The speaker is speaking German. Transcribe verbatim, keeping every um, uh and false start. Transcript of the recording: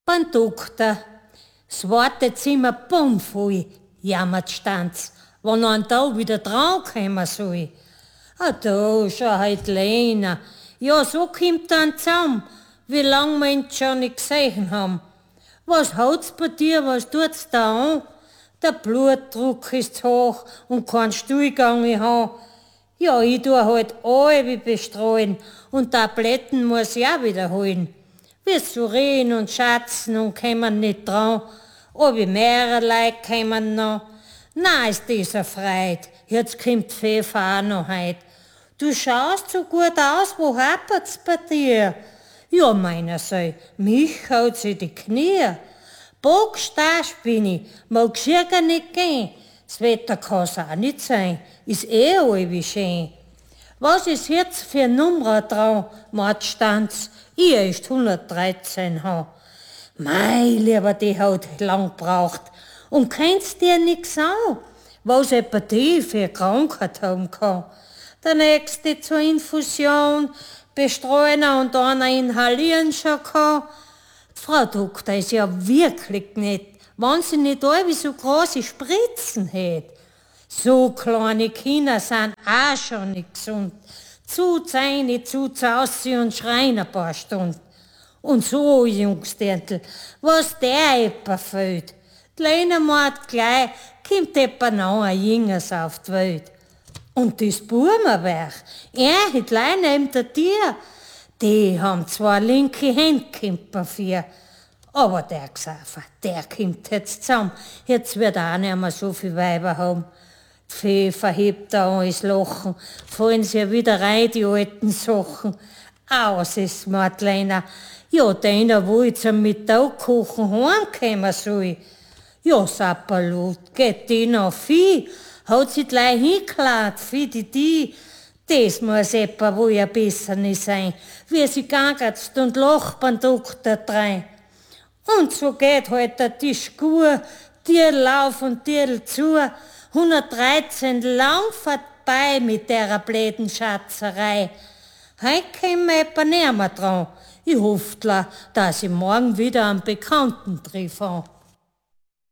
beim Doktor. Das Wartezimmer bummvoll, jammert Stanz, wann ein da wieder drankommen soll. Ah, da, schau halt Lena. Ja, so kommt dann zusammen, wie lang wir ihn schon nicht gesehen haben. Was hat's bei dir, was tut's da an? Der Blutdruck ist hoch und kein Stuhlgang ich hab. Ja, ich tu halt alle bestreuen und Tabletten muss ich auch wiederholen. Wir so reden und schatzen und kommen nicht dran. Aber mehrere Leute kommen noch. Na, ist dieser Freit. Jetzt kommt Pfeffer auch noch heut. Du schaust so gut aus, wo hapert's bei dir? Ja, meiner Sohn, mich haut's in die Knie. Bockstarsch bin ich, mag schier nicht gehen. Das Wetter kann's auch nicht sein, ist eh allweil schön. Was ist jetzt für ein Nummer dran, Mordstanz? Ihr ist hundertdreizehn ha. Mei, lieber, die hat lang gebraucht. Und kennst dir nix an, was etwa die für eine Krankheit haben kann. Der nächste zur Infusion, bestreuen und einer inhalieren schon kann. Die Frau Doktor ist ja wirklich nett, wenn sie nicht alle so große Spritzen hätt. So kleine Kinder sind auch schon nicht gesund. Zu Zähne, zu Zausi und schreien ein paar Stunden. Und so, Jungsterntel, was der etwa fehlt. Die Lena meint gleich, kommt etwa noch ein Jüngers auf die Welt. Und das Bubenwerk, er hat gleich neben der Tür. Die haben zwar linke Hände kommt dafür. Aber der Xaver, der kommt jetzt zusammen. Jetzt wird er auch nicht mehr so viel Weiber haben. Die Pfeffer hebt da alles Lachen. Fallen sie ja wieder rein, die alten Sachen. Aus ist Martleiner. Ja, deiner, wo ich zum Mittagkochen heimkommen soll. Ja, Sapperlot, geht die noch viel? Hat sie gleich hingeladen, für die die. Das muss etwa wohl ja besser nicht sein, wie sie gangert und lacht beim Doktor drein. Und so geht halt der Tisch gut, Tierl auf und Tierl zu, hundertdreizehn lang vorbei mit der bläden Schatzerei. Heut kommen wir etwa näher dran. Ich hoffe, dass ich morgen wieder einen Bekannten treffe.